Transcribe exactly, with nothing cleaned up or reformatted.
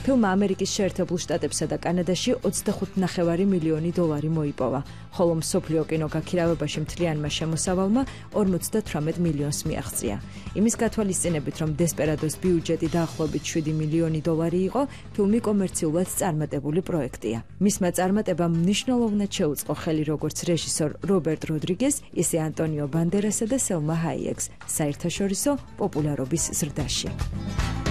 ფილმმა ამერიკის შეერთებულ შტატებსა და კანადაში ოცდახუთ ნახევარი მილიონი დოლარი მოიპოვა, ხოლო მსოფლიო კინო გაქირავებაში მთლიანმა შემოსავალმა ორმოცდათვრამეტ მილიონს მიაღწია. იმის გათვალისწინებით, რომ დესპერადოს ბიუჯეტი დაახლოებით შვიდი მილიონი დოლარი იყო, ფილმი კომერციულად წარმატებული პროექტია. მისმა წარმატებამ მნიშვნელოვნად შეუწყო ხელი როგორც რეჟისორ რობერტ როდრიგეს, ისე ანტონიო ბანდერასა და სელმა ჰაიეკს საერთაშორისო პოპულარობის ზრდაში.